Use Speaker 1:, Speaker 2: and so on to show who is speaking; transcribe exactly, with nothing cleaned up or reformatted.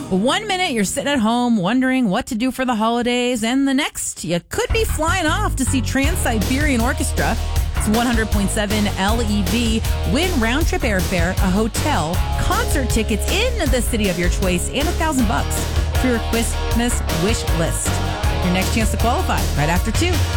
Speaker 1: One minute you're sitting at home wondering what to do for the holidays, and the next you could be flying off to see Trans-Siberian Orchestra. It's one hundred point seven L E V. Win round-trip airfare, a hotel, concert tickets in the city of your choice, and a thousand bucks for your Christmas wish list. Your next chance to qualify right after two.